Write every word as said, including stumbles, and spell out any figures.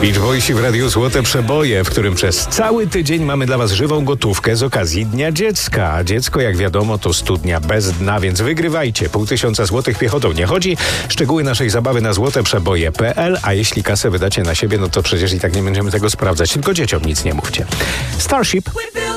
Beach Boysi w Radiu Złote Przeboje, w którym przez cały tydzień mamy dla Was żywą gotówkę z okazji Dnia Dziecka. A dziecko, jak wiadomo, to studnia bez dna, więc wygrywajcie. Pół tysiąca złotych piechotą nie chodzi. Szczegóły naszej zabawy na złoteprzeboje kropka pe el, a jeśli kasę wydacie na siebie, no to przecież i tak nie będziemy tego sprawdzać. Tylko dzieciom nic nie mówcie. Starship.